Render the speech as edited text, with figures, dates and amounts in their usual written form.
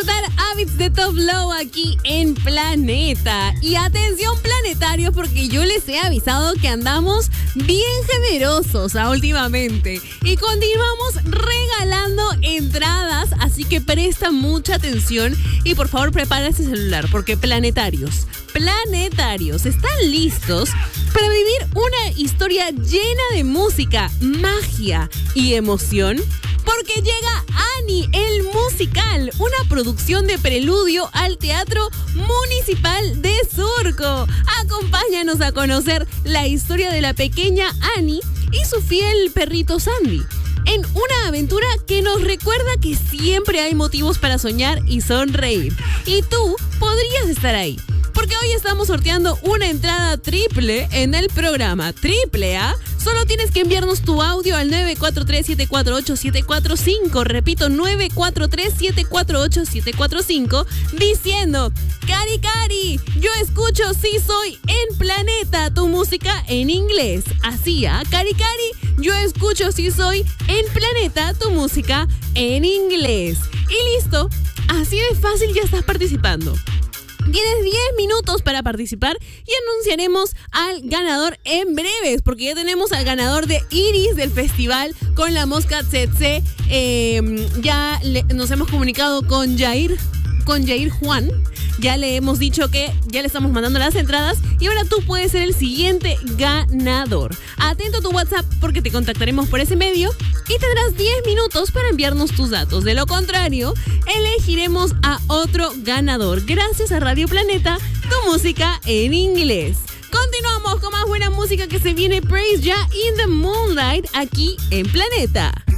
disfrutar Habits de Top Low aquí en Planeta. Y atención planetarios, porque yo les he avisado que andamos bien generosos últimamente. Y continuamos regalando entradas, así que presta mucha atención y por favor prepara ese celular, porque planetarios, ¿están listos para vivir una historia llena de música, magia y emoción? Porque llega Annie, el musical, una producción de preludio al Teatro Municipal de Surco. Acompáñanos a conocer la historia de la pequeña Annie y su fiel perrito Sandy, en una aventura que nos recuerda que siempre hay motivos para soñar y sonreír. Y tú podrías estar ahí, porque hoy estamos sorteando una entrada triple en el programa. Triple, ¿ah? Solo tienes que enviarnos tu audio al 943-748-745. Repito, 943-748-745, diciendo: Cari, Cari, yo escucho Sí Soy en Planeta, tu música en inglés. Así, ¿ah? Cari, Cari, yo escucho Sí Soy en Planeta, tu música en inglés. Y listo, así de fácil ya estás participando. Tienes 10 minutos para participar y anunciaremos al ganador en breves, porque ya tenemos al ganador de Iris del festival con la mosca tsetse. Nos hemos comunicado con Jair Juan. Ya le hemos dicho que ya le estamos mandando las entradas y ahora tú puedes ser el siguiente ganador. Atento a tu WhatsApp porque te contactaremos por ese medio y tendrás 10 minutos para enviarnos tus datos. De lo contrario, elegiremos a otro ganador. Gracias a Radio Planeta, tu música en inglés. Continuamos con más buena música que se viene. Praise Ya in the Moonlight aquí en Planeta.